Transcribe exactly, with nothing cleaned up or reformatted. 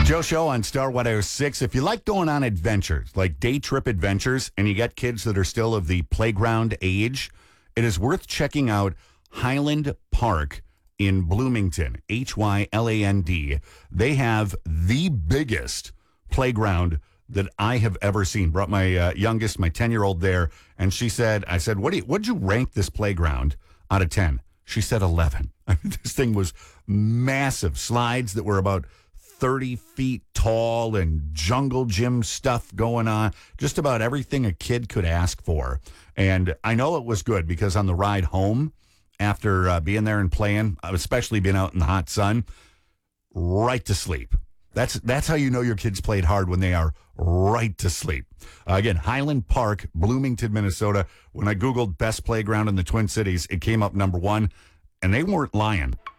Joe Show on Star one oh six. If you like going on adventures, like day trip adventures, and you got kids that are still of the playground age, it is worth checking out Highland Park in Bloomington, H Y L A N D. They have the biggest playground that I have ever seen. Brought my uh, youngest, my ten-year-old there, and she said, I said, what do you, what'd you rank this playground out of ten? She said eleven. I mean, this thing was massive. Slides that were about thirty feet tall and jungle gym stuff going on. Just about everything a kid could ask for. And I know it was good because on the ride home, after uh, being there and playing, especially being out in the hot sun, right to sleep. That's that's how you know your kids played hard, when they are right to sleep. Uh, again, Highland Park, Bloomington, Minnesota. When I Googled best playground in the Twin Cities, it came up number one, and they weren't lying.